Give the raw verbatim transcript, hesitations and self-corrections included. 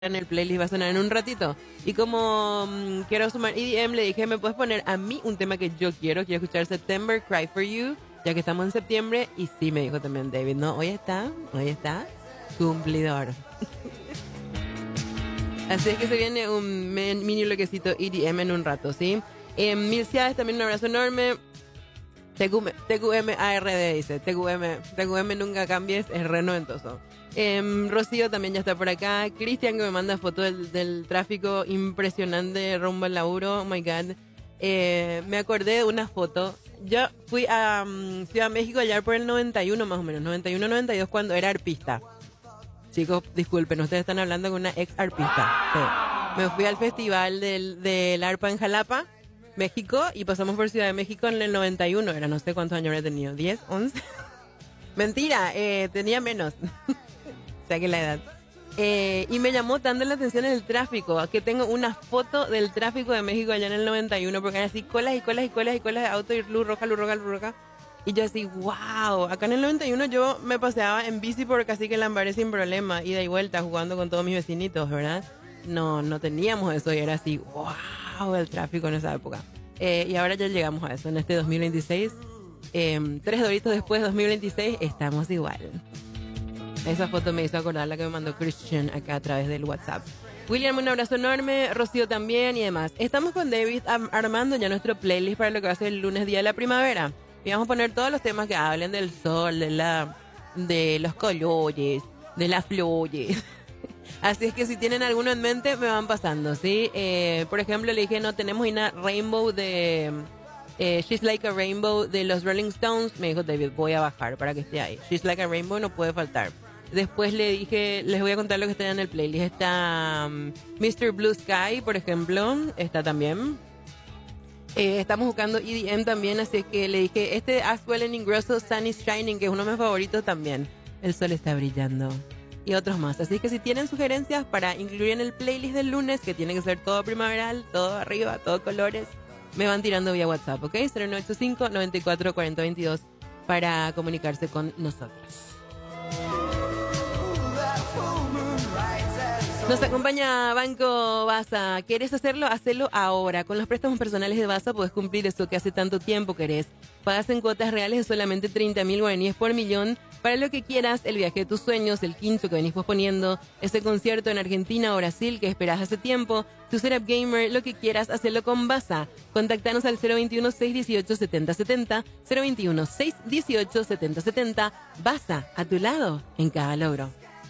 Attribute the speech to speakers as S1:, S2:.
S1: en el playlist, va a sonar en un ratito. Y como um, quiero sumar E D M, le dije, ¿me puedes poner a mí un tema que yo quiero? Quiero escuchar September, Cry For You, ya que estamos en septiembre. Y sí, me dijo también David, ¿no? Hoy está, hoy está, cumplidor. Así es que se viene un mini bloquecito E D M en un rato, ¿sí? Eh, Mil Ciades, también un abrazo enorme. T Q M A R D dice, T Q M, T Q M nunca cambies, es re noventoso. Eh, Rocío también ya está por acá. Cristian, que me manda fotos del, del tráfico impresionante rumbo al laburo. Oh my God. Eh, me acordé de una foto. Yo fui a um, Ciudad de México allá por el noventa y uno más o menos, noventa y uno noventa y dos, cuando era arpista. Chicos, disculpen, ustedes están hablando con una ex arpista. Sí. Me fui al festival del, del arpa en Jalapa, México, y pasamos por Ciudad de México en el noventa y uno. Era no sé cuántos años habría tenido, diez, once. Mentira, eh, tenía menos. O sea que la edad. Eh, y me llamó tanto la atención el tráfico, que tengo una foto del tráfico de México allá en el noventa y uno, porque era así colas y colas y colas y colas de auto y luz roja, luz roja, luz roja. Y yo así, wow, acá en el noventa y uno yo me paseaba en bici por Cacique Lambaré sin problema, ida y vuelta, jugando con todos mis vecinitos, ¿verdad? No, no teníamos eso y era así, wow, el tráfico en esa época. Eh, y ahora ya llegamos a eso, en este dos mil veintiséis. Eh, tres doritos después, dos mil veintiséis, estamos igual. Esa foto me hizo acordar la que me mandó Christian acá a través del WhatsApp. William, un abrazo enorme, Rocío también y demás. Estamos con David armando ya nuestro playlist para lo que va a ser el lunes, día de la primavera. Y vamos a poner todos los temas que hablen del sol, de la, de los colores, de las flores. Así es que si tienen alguno en mente, me van pasando, ¿sí? Eh, por ejemplo, le dije, no, tenemos una Rainbow de... Eh, She's Like a Rainbow de los Rolling Stones. Me dijo David, voy a bajar para que esté ahí. She's Like a Rainbow no puede faltar. Después le dije, les voy a contar lo que está en el playlist. Está um, mister Blue Sky, por ejemplo, está también. Eh, estamos buscando E D M también, así que le dije, este Aswell en Ingrosso, Sun is Shining, que es uno de mis favoritos también. El sol está brillando. Y otros más. Así que si tienen sugerencias para incluir en el playlist del lunes, que tiene que ser todo primaveral, todo arriba, todo colores, me van tirando vía WhatsApp, ¿ok? cero nueve ocho cinco, nueve cuatro cuatro cero dos dos para comunicarse con nosotros. Nos acompaña Banco Basa. ¿Querés hacerlo? Hacelo ahora. Con los préstamos personales de Basa puedes cumplir eso que hace tanto tiempo querés. Pagas en cuotas reales de solamente treinta mil guaraníes por millón para lo que quieras, el viaje de tus sueños, el quinto que venís posponiendo, ese concierto en Argentina o Brasil que esperás hace tiempo, tu setup gamer, lo que quieras, hacerlo con Basa. Contactanos al cero veintiuno, seiscientos dieciocho, setenta setenta, cero veintiuno, seiscientos dieciocho, setenta setenta. Basa, a tu lado en cada logro.